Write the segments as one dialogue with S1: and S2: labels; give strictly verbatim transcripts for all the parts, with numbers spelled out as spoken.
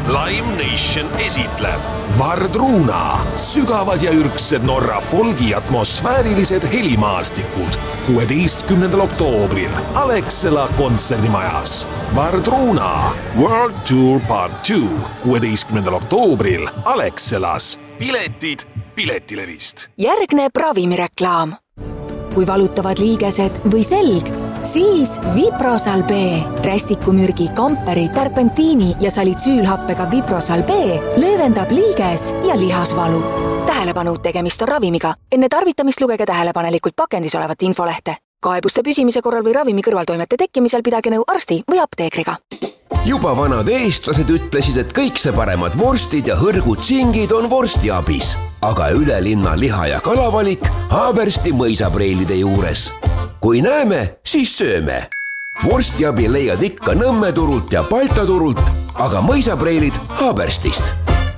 S1: Live Nation esitleb
S2: Vardruna, sügavad ja ürgsed Norra folgi atmosfäärilised helimaastikud kuueteistkümnendal oktoobril Alexela kontserdimajas. Vardruna World Tour Part two kuueteistkümnendal oktoobril Alexelas. Piletid Piletilevist.
S3: Järgneb ravimireklaam. Kui valutavad liigesed või selg, siis Viprosal B, rästikumürgi, kamperi, terpentiini ja salitsüülhappega Viprosal B löövendab liiges ja lihasvalu. Tähelepanu, tegemist on ravimiga. Enne tarvitamist lugege tähelepanelikult pakendis olevat infolehte. Kaebuste püsimise korral või ravimi kõrvaltoimete tekkimisel pidage nõu arsti või apteekriga.
S4: Juba vanad eestlased ütlesid, et kõik see paremad vorstid ja hõrgud singid on vorstiabis. Aga üle linna liha- ja kalavalik Haabersti mõisapreilide juures. Kui näeme, siis sööme. Vorstiabi leiad ikka Nõmme turult ja Balta turult, aga mõisapreilid Haaberstist.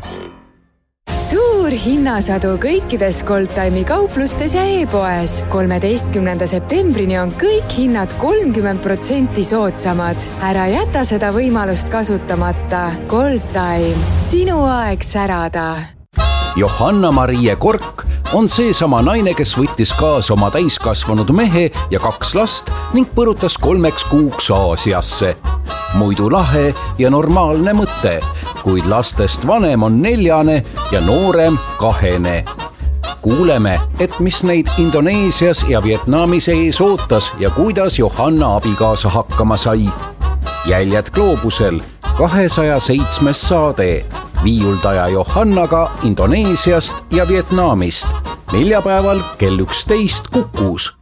S5: Suur hinnasadu kõikides Goldtime'i kauplustes ja e-poes. kolmeteistkümnenda septembrini on kõik hinnad kolmkümmend protsenti soodsamad. Ära jäta seda võimalust kasutamata. Goldtime, sinu aeg särada.
S6: Johanna-Marie Kork on seesama naine, kes võttis kaasa oma täiskasvanud mehe ja kaks last ning põrutas kolmeks kuuks Aasiasse. Muidu lahe ja normaalne mõte, kuid lastest vanem on neljane ja noorem kahene. Kuuleme, et mis neid Indoneesias ja Vietnamis ees ootas ja kuidas Johanna abikaasa hakkama sai. Jäljed gloobusel, kahesaja seitsmes saade. Viiuldaja Johannaga Indoneesiast ja Vietnamist. Neljapäeval kell üksteist Kukus.